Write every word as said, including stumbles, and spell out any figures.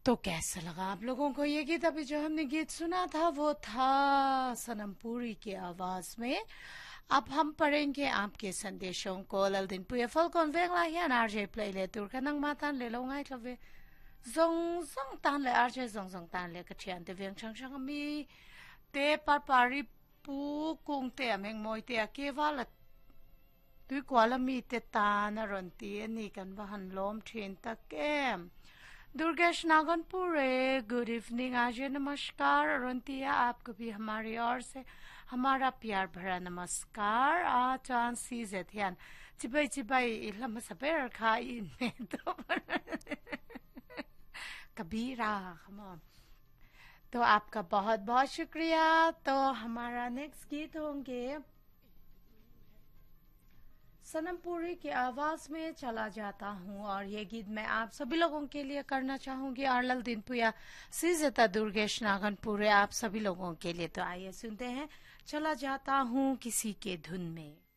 तो कैसा लगा आप लोगों को ये गीत? अभी जो हमने गीत सुना था वो था सनम पुरी की आवाज में। अब हम पढ़ेंगे आपके संदेशों को। ललदिन पुया फल कौन वेग ला हियान आरजे प्ले ले तुर का नंग मातान ले लो ngay वे zong zong tan le arche zong zong tan le ka thian te veng chang chang mi te par pari pu kung te ameng moi te ke wala tui kwala mi te ta na ron ti ani kan ba han lom thin ta kem Durgesh Naganpure good evening आज नमस्कार अरुणतिया आपको भी हमारी ओर से हमारा प्यार भरा नमस्कार आ चांद सीजे ध्यान चिबाई चिबाई लम सपेर खाई में तो कबीरा हम तो आपका बहुत बहुत शुक्रिया। तो हमारा नेक्स्ट गीत होंगे सनम पुरी की आवाज में चला जाता हूँ, और ये गीत मैं आप सभी लोगों के लिए करना चाहूंगी। और ललदिन पुया सीजता दुर्गेश नागनपुरे आप सभी लोगों के लिए। तो आइए सुनते हैं चला जाता हूँ किसी के धुन में।